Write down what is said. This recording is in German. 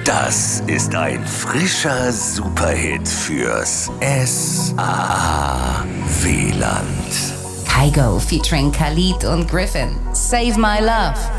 Das ist ein frischer Superhit fürs S.A.W.Land. Kygo featuring Khalid und Griffin. Save My Love.